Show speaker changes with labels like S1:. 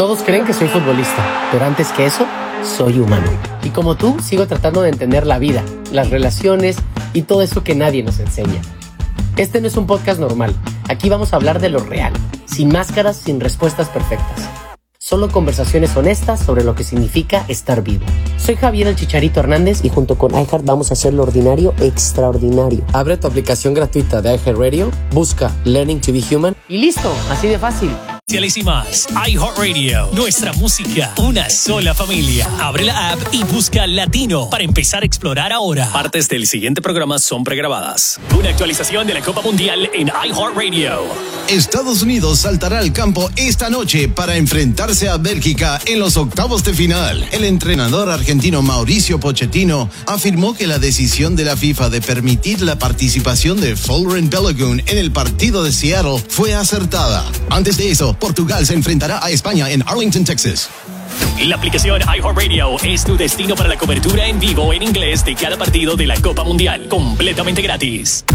S1: Todos creen que soy futbolista, pero antes que eso, soy humano. Y como tú, sigo tratando de entender la vida, las relaciones y todo eso que nadie nos enseña. Este no es un podcast normal. Aquí vamos a hablar de lo real, sin máscaras, sin respuestas perfectas. Solo conversaciones honestas sobre lo que significa estar vivo. Soy Javier el Chicharito Hernández y junto con iHeart vamos a hacer lo ordinario extraordinario. Abre tu aplicación gratuita de iHeartRadio, busca Learning to be Human y listo, así de fácil.
S2: Y más, iHeartRadio, nuestra música, una sola familia. Abre la app y busca Latino para empezar a explorar ahora. Partes del siguiente programa son pregrabadas. Una actualización de la Copa Mundial en iHeartRadio.
S3: Estados Unidos saltará al campo esta noche para enfrentarse a Bélgica en los octavos de final. El entrenador argentino Mauricio Pochettino afirmó que la decisión de la FIFA de permitir la participación de Florent Balogun en el partido de Seattle fue acertada. Antes de eso, Portugal se enfrentará a España en Arlington, Texas.
S2: La aplicación iHeartRadio es tu destino para la cobertura en vivo en inglés de cada partido de la Copa Mundial, completamente gratis.